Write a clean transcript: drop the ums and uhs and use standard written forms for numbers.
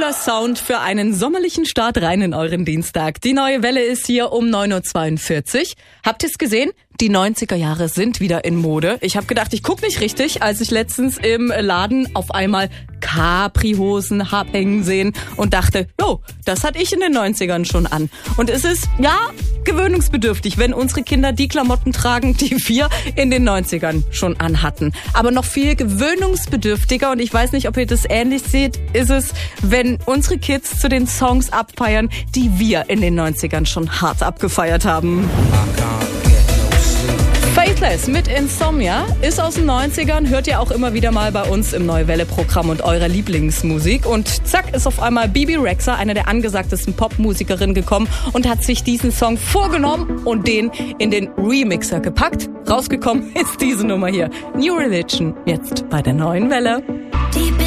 Guter Sound für einen sommerlichen Start rein in euren Dienstag. Die neue Welle ist hier um 9.42 Uhr. Habt ihr es gesehen? Die 90er Jahre sind wieder in Mode. Ich habe gedacht, ich guck nicht richtig, als ich letztens im Laden auf einmal Capri-Hosen hab hängen sehen und dachte, jo, das hatte ich in den 90ern schon an. Und es ist, ja, gewöhnungsbedürftig, wenn unsere Kinder die Klamotten tragen, die wir in den 90ern schon anhatten. Aber noch viel gewöhnungsbedürftiger, und ich weiß nicht, ob ihr das ähnlich seht, ist es, wenn unsere Kids zu den Songs abfeiern, die wir in den 90ern schon hart abgefeiert haben. Faithless mit Insomnia ist aus den 90ern, hört ihr auch immer wieder mal bei uns im Neue Welle-Programm und eurer Lieblingsmusik. Und zack, ist auf einmal Bebe Rexha, eine der angesagtesten Popmusikerinnen, gekommen und hat sich diesen Song vorgenommen und den in den Remixer gepackt. Rausgekommen ist diese Nummer hier. New Religion, jetzt bei der Neuen Welle.